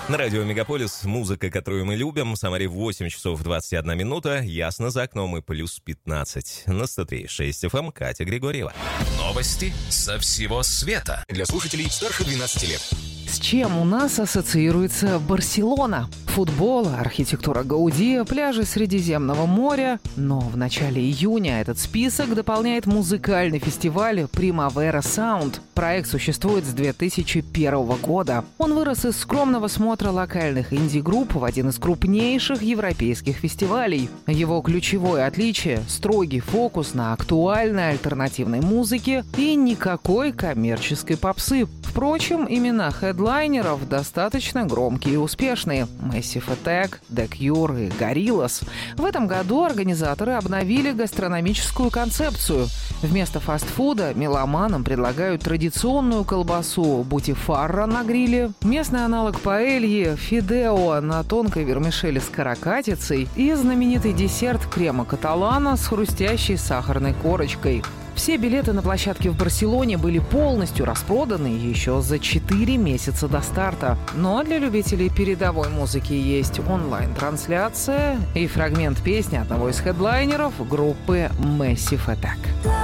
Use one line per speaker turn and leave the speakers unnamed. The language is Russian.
На радио «Мегаполис» музыка, которую мы любим. В Самаре 8 часов 21 минута. Ясно за окном и плюс 15. На 103.6 FM Катя Григорьева.
Новости со всего света. Для слушателей старше 12 лет.
С чем у нас ассоциируется Барселона? Футбол, архитектура Гауди, пляжи Средиземного моря. Но в начале июня этот список дополняет музыкальный фестиваль Primavera Sound. Проект существует с 2001 года. Он вырос из скромного смотра локальных инди-групп в один из крупнейших европейских фестивалей. Его ключевое отличие – строгий фокус на актуальной альтернативной музыке и никакой коммерческой попсы. Впрочем, имена хедлайнеров достаточно громкие и успешные – Massive Attack, The Cure и Gorillaz. В этом году организаторы обновили гастрономическую концепцию. Вместо фастфуда меломанам предлагают традиционную колбасу бутифарра на гриле, местный аналог паэльи фидео на тонкой вермишели с каракатицей и знаменитый десерт крема каталана с хрустящей сахарной корочкой. Все билеты на площадке в Барселоне были полностью распроданы еще за 4 месяца до старта. Но для любителей передовой музыки есть онлайн-трансляция и фрагмент песни одного из хедлайнеров группы Massive Attack.